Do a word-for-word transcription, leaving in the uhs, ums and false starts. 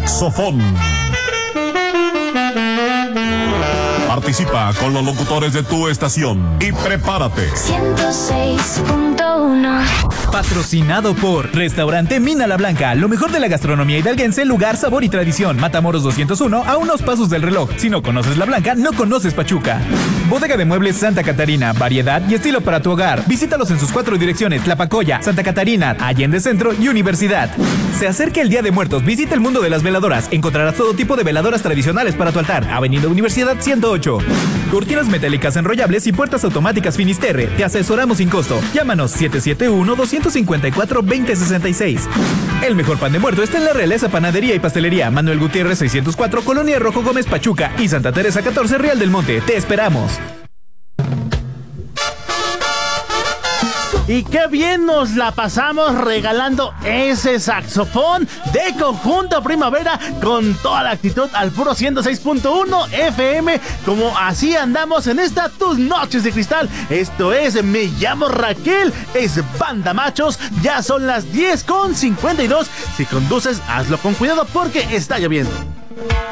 saxofón. Participa con los locutores de tu estación y prepárate. ciento seis punto uno. Patrocinado por Restaurante Mina La Blanca, lo mejor de la gastronomía hidalguense, lugar, sabor y tradición. Matamoros doscientos uno, a unos pasos del reloj. Si no conoces La Blanca, no conoces Pachuca. Bodega de Muebles Santa Catarina, variedad y estilo para tu hogar. Visítalos en sus cuatro direcciones: Tlapacoya, Santa Catarina, Allende Centro y Universidad. Se acerca el Día de Muertos, visita el mundo de las veladoras. Encontrarás todo tipo de veladoras tradicionales para tu altar. Avenida Universidad ciento ocho. Cortinas metálicas enrollables y puertas automáticas Finisterre. Te asesoramos sin costo. Llámanos siete siete uno, dos cinco cuatro, dos cero seis seis. El mejor pan de muerto está en la Realeza Panadería y Pastelería. Manuel Gutiérrez seiscientos cuatro, Colonia Rojo Gómez, Pachuca, y Santa Teresa catorce, Real del Monte. Te esperamos. Y qué bien nos la pasamos regalando ese saxofón de Conjunto Primavera con toda la actitud al puro ciento seis punto uno F M, como así andamos en esta Tus Noches de Cristal. Esto es Me Llamo Raquel, es Banda Machos. Ya son las diez con cincuenta y dos. Si conduces, hazlo con cuidado porque está lloviendo.